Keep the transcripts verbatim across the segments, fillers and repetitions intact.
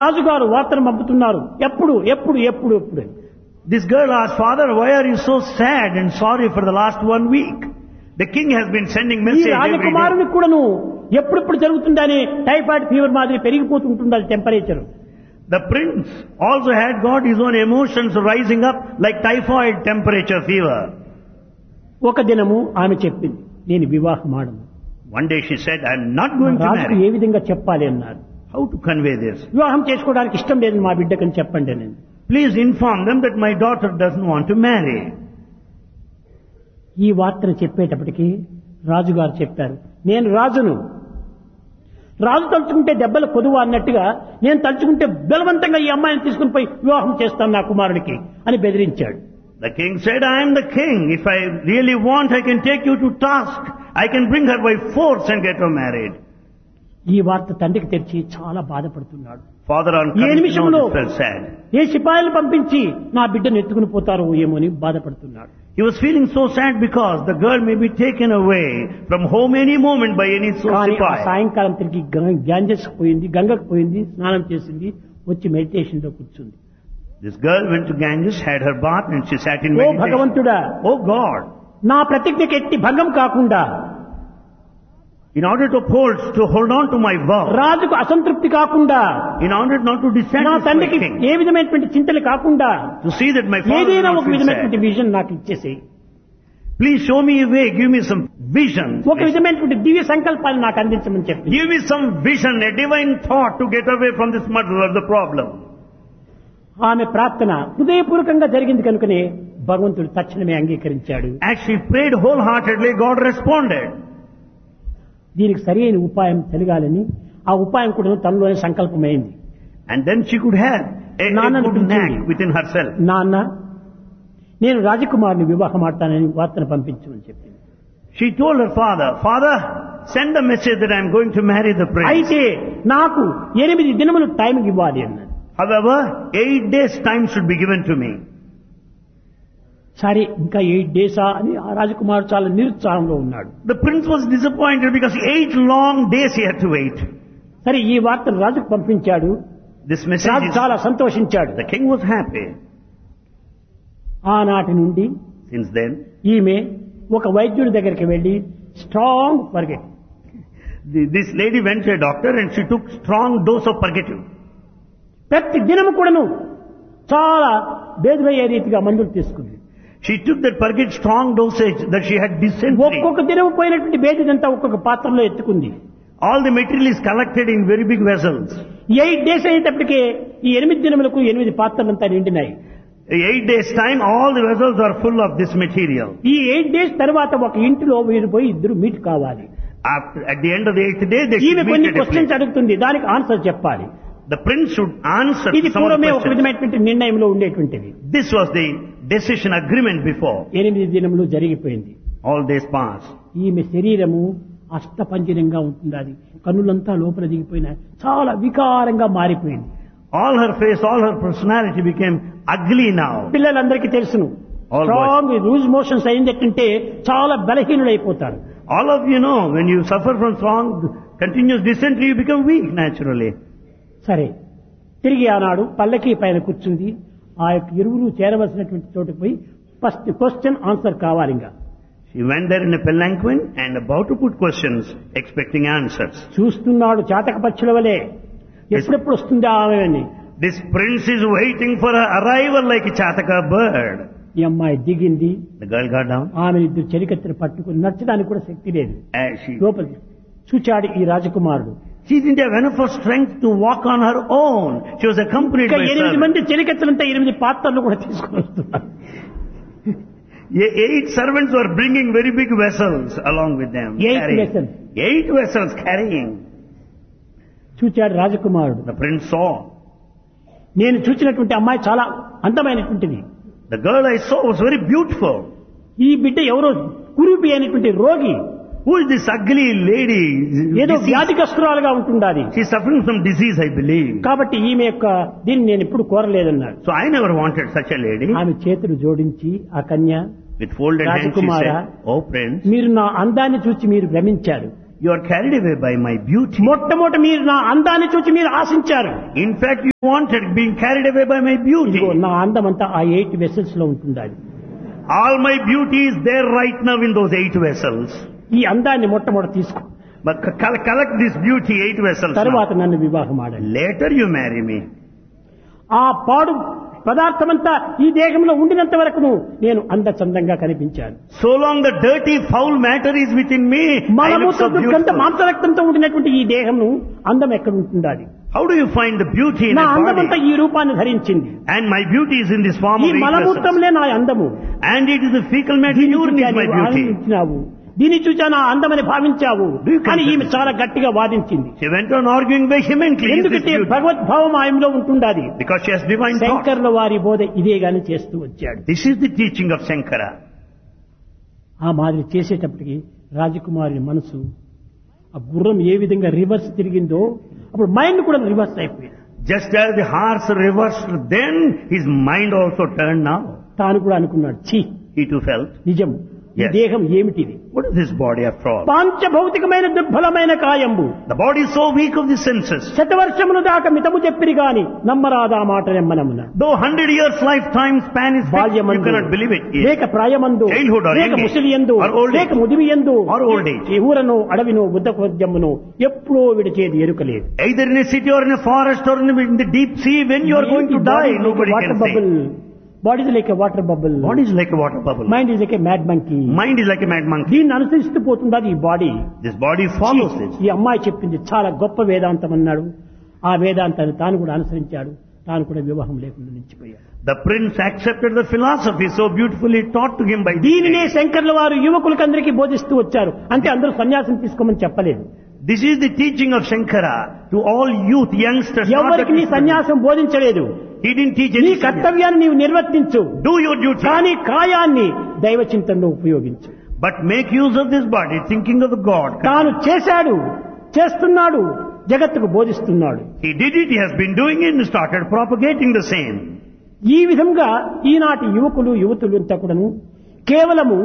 రాజుగారు వార్తను పంపుతున్నారు. ఎప్పుడు ఎప్పుడు ఎప్పుడు ఎప్పుడు This girl asked, "Father, why are you so sad and sorry for the last one week? The king has been sending ఈ message every రాజకుమారుని day." కూడాను ఎప్పుడెప్పుడు జరుగుతుందని టైఫాయిడ్ ఫీవర్ మాదిరి పెరిగిపోతుంటుంది అది temperature. The prince also had got his own emotions rising up like typhoid temperature fever. ఒక దినము ఆమె చెప్పింది, నేను వివాహం ఆడను. One day she said, "I am not going to రాజుకు marry." ఏ విధంగా చెప్పాలి అన్నారు. How to convey this? వివాహం చేసుకోవడానికి ఇష్టం లేదు మా బిడ్డకని చెప్పండి నేను. Please inform them that my daughter doesn't want to marry. ఈ వార్తను చెప్పేటప్పటికి రాజుగారు చెప్పారు, నేను రాజును. రాజు తలుచుకుంటే దెబ్బలు కొదువ అన్నట్టుగా నేను తలుచుకుంటే బలవంతంగా ఈ అమ్మాయిని తీసుకుని పోయి వివాహం చేస్తాను నా కుమారుడికి అని బెదిరించాడు. The king said, "I am the king. If I really want, I can take you to task. I can bring her by force and get her married." ఈ వార్త తండ్రికి తెచ్చి చాలా బాధపడుతున్నాడు. Father on A coming to know నిమిషంలో this felt sad. ఏ సిపాయిలు పంపించి నా బిడ్డను ఎత్తుకుని పోతారో ఏమో అని బాధపడుతున్నాడు. He was feeling so sad because the girl may be taken away from home any moment by any so కానీ ఆ sipai. సాయంకాలం తిరిగి గ్యాంజెస్ పోయింది, గంగకు పోయింది, స్నానం చేసింది, వచ్చి మెడిటేషన్ లో కూర్చుంది. This girl went to Ganges, had her bath, and she sat in oh meditation. భగవంతుడా, Oh God, నా ప్రతిజ్ఞకి ఎట్టి భంగం కాకుండా, in order to uphold, to hold on to my vow, రాజుకు అసంతృప్తి కాకుండా, in order not to నా dissatisfy తండ్రికి the king, ఏ విధమైనటువంటి చింతలు కాకుండా to see that my father ఏదైనా will ఒక not feel విధమైనటువంటి sad. విజన్ నాకు ఇచ్చేసి, Please show me a way, give me some vision. ఒక విధమైనటువంటి దివ్య సంకల్పాన్ని నాకు అందించమని చెప్పి Give me some vision, a divine thought to get away from this muddle or the problem. ఆమె ప్రార్థన హృదయపూర్వకంగా జరిగింది కనుకనే భగవంతుడు తక్షణమే అంగీకరించాడు. As she prayed wholeheartedly, God responded. దీనికి సరి అయిన ఉపాయం తెలియాలని ఆ ఉపాయం కూడా తనలోనే సంకల్పమైంది. And then she could have a, a నాన్నను good పిలిచింది. knack within herself. నాన్న, నేను రాజకుమారుని వివాహం ఆడతానని వార్తను పంపించమని చెప్పింది. She told her father, "Father, send a message that I am going to marry the prince. అయితే నాకు ఎనిమిది దినములు టైం ఇవ్వాలి అన్నాడు. However, eight days time should be given to me." సరే, ఇంకా ఎయిట్ డేసా అని ఆ రాజకుమారుడు చాలా నిరుత్సాహంలో ఉన్నాడు. The prince was disappointed because eight long days he had to wait. సరే, ఈ వార్తను రాజుకు పంపించాడు. This message రాజు is, చాలా సంతోషించాడు. the king was happy. ఆనాటి నుండి Since then, ఈమె ఒక వైద్యుడి దగ్గరికి వెళ్లి strong forget, the- this lady went to a doctor and she took strong dose of purgative. ప్రతి దినము కూడాను చాలా బేదురయ్యే రీతిగా మందులు తీసుకుంది. She took that purgative strong dosage that she had dysentery. ఒక్కొక్క దినము పోయినటువంటి బేదిదంతా ఒక్కొక్క పాత్రలో ఎత్తుకుంది. All the material is collected in very big vessels. Eight days అయ్యేటప్పటికే ఈ ఎనిమిది దినములకు ఎనిమిది పాత్రలంతా నిండినాయి. Eight days time, all the vessels are full of this material. ఈ eight days తర్వాత ఒక ఇంటిలో వీరు పోయి ఇద్దరు మీట్ కావాలి. After, at the end of the eighth day, they ఈమె should కొన్ని meet at a questions place. అడుగుతుంది, దానికి ఆన్సర్ చెప్పాలి. The prince should answer ఇది some of the పూర్వమే ఒక questions. విధమైనటువంటి నిర్ణయంలో ఉండేటువంటిది. This was the decision agreement before. ఎనిమిది దినములు జరిగిపోయింది. All days passed. ఈమె శరీరము అష్టపంజరంగా ఉంటుంది. అది కన్నులంతా లోపల దిగిపోయినాయి, చాలా వికారంగా మారిపోయింది. All her face, all her personality became ugly now. పిల్లలందరికీ తెలుసును, All స్ట్రాంగ్ లూజ్ మోషన్స్ అయిందంటే చాలా బలహీనులైపోతారు. All of you know, when you suffer from strong, continuous dysentery, you become weak naturally. సరే, తిరిగి ఆనాడు పల్లకి పైన కూర్చుంది. ఆ యొక్క ఇరువురు చేరవలసినటువంటి చోటుకు పోయి ఫస్ట్ క్వశ్చన్ ఆన్సర్ కావాలి. ఇంకా She went there in a palanquin and about to put questions, expecting answers. చూస్తున్నాడు చాతక పక్షుల వలె, ఎప్పుడెప్పుడు వస్తుందా ఆమె అని. This prince is waiting for her arrival like a chataka bird. ఈ అమ్మాయి దిగింది. The girl got down. ఆమె ఇద్దరు చెలికత్తెలు పట్టుకుని నచ్చడానికి కూడా శక్తి లేదు. As she, లోపలికి చూచాడు ఈ రాజకుమారుడు. she didn't have enough of strength to walk on her own. She was accompanied ఇంకా by ఎనిమిది servants. మంది చెలికత్తెలంతా ఎనిమిది పాత్రలు కూడా తీసుకుని వస్తున్నారు. Ye- Eight servants were bringing very big vessels along with them. Eight carrying- vessels. Eight vessels carrying. చూచాడు రాజకుమారుడు. The prince saw. నేను చూసినటువంటి అమ్మాయి చాలా అందమైనటువంటిది. The girl I saw was very beautiful. ఈ బిడ్డ ఎవరో కురూపి అయినటువంటి రోగి, Who is this ugly lady? ఏదో Disease. వ్యాధిగ్రస్తురాలుగా ఉంటుండాలి. She's suffering from disease, I believe. కాబట్టి ఈమె యొక్క దీన్ని నేను ఎప్పుడు కోరలేదన్నాడు. So I never wanted such a lady. ఆమె చేతులు జోడించి ఆ కన్య, With folded hands she Rajakumara, said, "Oh prince, మీరు నా అందాన్ని చూసి మీరు భ్రమించారు. You are carried away by my beauty. మొట్టమొదట మీరు నా అందాన్ని చూసి మీరు ఆశించారు. In fact, you wanted being carried away by my beauty. ఇదిగో నా అందమంతా ఆ ఎయిట్ వెసల్స్ లో ఉంటుండాలి. All my beauty is there right now in those eight vessels. ఈ అందాన్ని మొట్టమొదట తీసుకో. But collect this beauty, eight vessels. తర్వాత నన్ను వివాహం ఆడండి. Later you marry me. ఆ పాడు పదార్థమంతా ఈ దేహంలో ఉండినంత వరకు నేను అందచందంగా కనిపించాను. So long the dirty foul matter is within me, I look so beautiful. మాంసరక్తంతో ఉండినటువంటి ఈ దేహము అందం ఎక్కడ ఉంటుండాలి? How do you find the beauty in నా a అందమంతా body? ఈ రూపాన్ని ధరించింది. And my beauty is in this form ఈ of eight vessels. మలమూత్రంలే నా అందము. And it is the fecal matter, urine is my beauty. దీన్ని చూచా నా అందమని భావించావు కానీ ఈమె చాలా గట్టిగా వాదించింది. She went on arguing vehemently. ఎందుకంటే భగవద్భావం ఆయనలో ఉంటుండాలి. Because she has divine thought. శంకర్ల వారి బోధ ఇదే గాని చేస్తూ వచ్చాడు. This is the teaching of Shankara. ఆ మాదిరి చేసేటప్పటికి రాజకుమారి మనసు ఆ గుర్రం ఏ విధంగా రివర్స్ తిరిగిందో అప్పుడు మైండ్ కూడా రివర్స్ అయిపోయింది. Just as the horse reversed, then his mind also turned now. తాను కూడా అనుకున్నాడు, ఛీ, He too felt, నిజం, ఈ Yes. దేహం ఏమిటిది? what is this body after all? పాంచభౌతికమైన దుర్బలమైన కాయంబు The body is so weak of the senses. శతవర్షములు దాకా మితము చెప్పిరి గాని నమ్మరాదా మాట నెమ్మనమున. Though hundred years lifetime span is fixed, you బాల్యమందు cannot believe it. Yes. లేక ప్రాయమందు Childhood or లేక young age, ముసలియందు or old age, లేక ముదిమియందు or old age. ఈ ఊరను అడవిను బుద్ధకోద్యమును ఎప్పుడో విడిచేది ఎరుకలేదు. Either in a city or in a forest or in the, in the deep sea, when you are going to die, nobody can say. Body is like a water bubble. Body is like a water bubble. Mind is like a mad monkey. Mind is like a mad monkey. దీన్ని అనుసరిస్తూ పోతుందా ఈ body. This body follows this. ఈ అమ్మాయి చెప్పింది చాలా గొప్ప వేదాంతం అన్నాడు. ఆ వేదాంతాన్ని తాను కూడా అనుసరించాడు. తాను కూడా వివాహం లేకుండా నిలిచిపోయాడు. The prince accepted the philosophy so beautifully taught to him by the దీనినే శంకర్ల వారు యువకులకందరికీ బోధిస్తూ వచ్చారు. అంటే అందరూ సన్యాసం తీసుకోమని చెప్పలేదు. This is the teaching of Shankara to all youth, youngsters. not ఎవరికి నీ that- సన్యాసం బోధించలేదు. He didn't teach నీ any sannyas. కర్తవ్యాన్ని నీవు నిర్వర్తించు, Do your duty, కానీ కాయాన్ని దైవ చింతనలో ఉపయోగించు. but make use of this body, thinking of the God. తాను చేశాడు, చేస్తున్నాడు, జగత్తుకు బోధిస్తున్నాడు. He did it, he has been doing it and started propagating the same. ఈ విధంగా ఈనాటి యువకులు యువతులు అంతా కూడాను కేవలము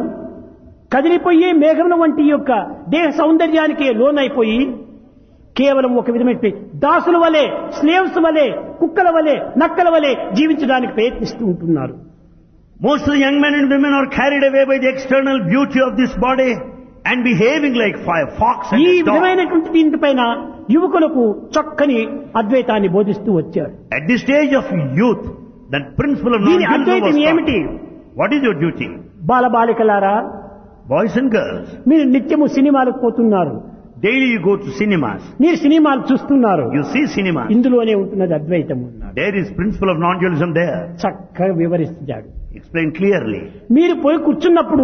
కదిలిపోయే మేఘముల వంటి యొక్క దేహ సౌందర్యానికే లోనైపోయి కేవలం ఒక విధమైన దాసుల వలె, స్లేవ్స్ వలె, కుక్కల వలె, నక్కల వలె జీవించడానికి ప్రయత్నిస్తూ ఉంటున్నారు. Most of the young men and women are carried away by the external beauty of this body and behaving like fire, fox and ఈ a dog. విధమైనటువంటి దీనిపైన యువకులకు చక్కని అద్వైతాన్ని బోధిస్తూ వచ్చారు. At this stage of youth, the principle of దీని non-dualism Advaitam was ఏమిటి? taught. What is your duty? బాలబాలికలారా, Boys and girls, మీరు నిత్యము సినిమాలకు పోతున్నారు, daily you go to cinemas. మీరు సినిమాలు చూస్తున్నారు. You see cinema. ఇందులోనే ఉంటున్నది అద్వైతం ఉన్నాడు. There is principle of non-dualism there. చక్కగా వివరిస్తాడు. Explain clearly. మీరు పోయి కూర్చున్నప్పుడు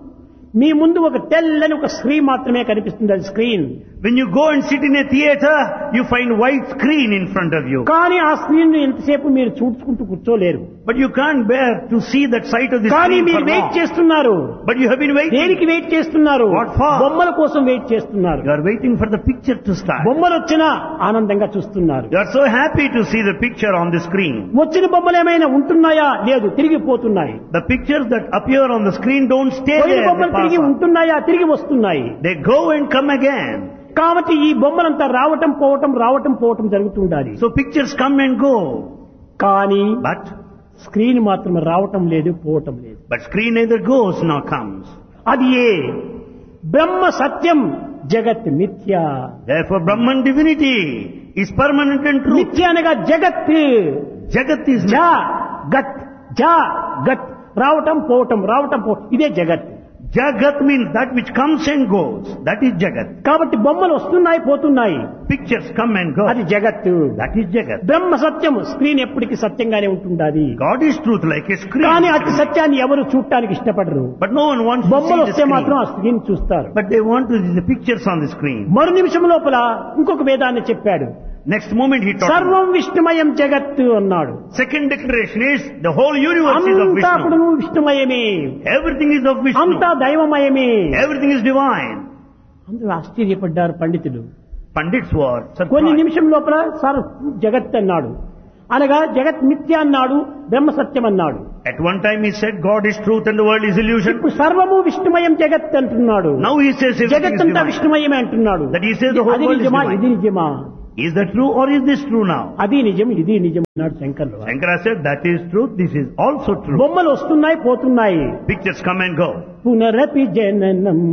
మీ ముందు ఒక తెల్లని ఒక స్క్రీన్ మాత్రమే కనిపిస్తుంది. అది screen. When you go and sit in a theater, you find white screen in front of you. కానీ ఆ స్క్రీన్ ఎంతసేపు మీరు చూసుకుంటూ కూర్చోలేరు. But you can't bear to see that sight of the కానీ screen మీరు for వెయిట్ long. చేస్తున్నారు. But you have been waiting. దేనికి wait చేస్తున్నారు? What for? బొమ్మల కోసం వెయిట్ చేస్తున్నారు. You are waiting for the picture to start. బొమ్మలు వచ్చినా ఆనందంగా చూస్తున్నారు. You are so happy to see the picture on the screen. వచ్చిన బొమ్మలు ఏమైనా ఉంటున్నాయా? లేదు, తిరిగిపోతున్నాయి. The pictures that appear on the screen don't stay పోయిన there. బొమ్మలు They pass తిరిగి on. ఉంటున్నాయా? తిరిగి వస్తున్నాయి. They go and come again. కాబట్టి ఈ బొమ్మలంతా రావటం పోవటం రావటం పోవటం జరుగుతుండాలి. So pictures come and go. కానీ But, స్క్రీన్ మాత్రం రావటం లేదు, పోవటం లేదు. but screen neither goes nor comes. అది ఏ బ్రహ్మ సత్యం, జగత్ మిథ్య. Therefore Brahman divinity is permanent and true. మిథ్య అనగా జగత్. Jagat is జా గత్, జా గత్, రావటం పోవటం రావటం పో, ఇదే జగత్. Jagat means that which comes and goes. That is Jagat. కాబట్టి బొమ్మలు వస్తున్నాయి పోతున్నాయి, Pictures come and go. అది జగత్. That is Jagat. Brahma Satyam, screen ఎప్పటికీ సత్యంగానే ఉంటుండాలి. God is truth like a screen. కానీ అతి సత్యాన్ని ఎవరు చూడటానికి ఇష్టపడరు. But no one wants to బొమ్మలు see the వస్తే మాత్రం screen. ఆ స్క్రీన్ చూస్తారు. But they want to see the pictures on the screen. మరు నిమిషం లోపల ఇంకొక వేదాన్ని చెప్పాడు. Next moment he taught. సర్వం విష్ణుమయం జగత్ అన్నాడు. Second declaration is the whole universe is of అంతా Vishnu. కూడా విష్ణుమయమే, Everything is of Vishnu. అంతా దైవమయమే. Everything is divine. అందరూ ఆశ్చర్యపడ్డారు పండితులు. Pandits were కొన్ని surprised. నిమిషం లోపల సర్ జగత్ అన్నాడు. అనగా జగత్ మిథ్య అన్నాడు, బ్రహ్మ సత్యం అన్నాడు. At one time he said God is truth and the world is illusion. ఇప్పుడు సర్వము విష్ణుమయం జగత్ అంటున్నాడు. Now he says everything is జగత్తంతా divine. విష్ణుమయమే అంటున్నాడు. That he says the whole అది world is నిజమా, divine. ఇది నిజమా? Is that true or is this true now? అది నిజం, ఇది నిజం అన్నాడు శంకర్లు. Shankara said that is truth, this is also true. బొమ్మలు వస్తున్నాయి పోతున్నాయి. Pictures come and go. పునరపి జననం